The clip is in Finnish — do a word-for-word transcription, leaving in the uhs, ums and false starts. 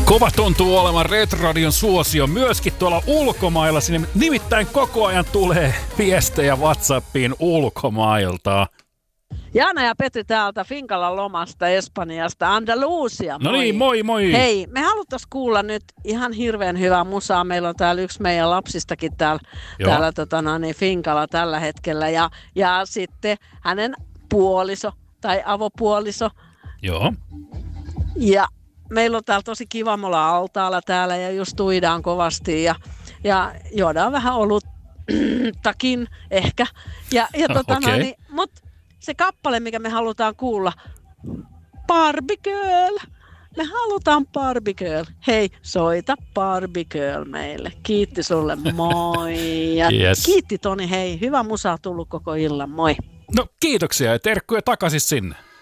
Kova tuntuu olevan Retroradion suosio myöskin tuolla ulkomailla. Sinne nimittäin koko ajan tulee viestejä WhatsAppiin ulkomailta. Jaana ja Petri täältä Finkalan lomasta Espanjasta, Andalusia. No niin, moi moi. Hei, me haluttaisiin kuulla nyt ihan hirveän hyvää musaa. Meillä on täällä yksi meidän lapsistakin täällä, täällä tota, no niin, Finkalla tällä hetkellä. Ja, ja sitten hänen puoliso tai avopuoliso. Joo. Ja meillä on täällä tosi kiva, me ollaan altaalla täällä ja just uidaan kovasti ja, ja juodaan vähän oluttakin ehkä. Ja, ja tota, okay. no niin, mut se kappale, mikä me halutaan kuulla, Barbie Girl. Me halutaan Barbie Girl. Hei, soita Barbie Girl meille. Kiitti sulle, moi. Ja yes. Kiitti Toni, hei, hyvä musa tullut koko illan, moi. No kiitoksia ja terkkuja takaisin sinne.